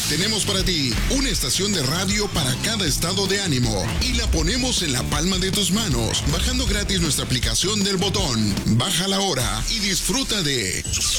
Tenemos para ti una estación de radio para cada estado de ánimo y la ponemos en la palma de tus manos, bajando gratis nuestra aplicación del botón. Bájala ahora y disfruta de